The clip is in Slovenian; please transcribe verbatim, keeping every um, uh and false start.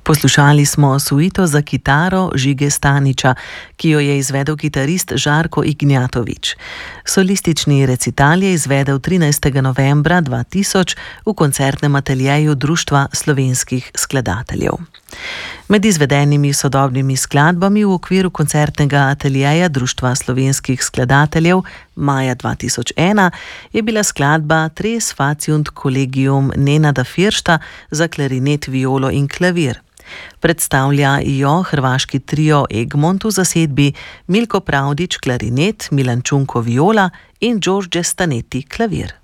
Poslušali smo suito za kitaro Žige Staniča, ki jo je izvedel kitarist Žarko Ignjatovič. Solistični recital je izvedel trinajstega novembra dva tisoč v koncertnem ateljeju Društva slovenskih skladateljev. Med izvedenimi sodobnimi skladbami v okviru koncertnega ateljeja Društva slovenskih skladateljev maja dva tisoč ena je bila skladba Tres faciunt collegium Nenada Firšta za klarinet, violo in klavir. Predstavlja jo hrvaški trio Egmont v zasedbi Milko Pravdić klarinet, Milan Čunko viola in Đorđe Staneti klavir.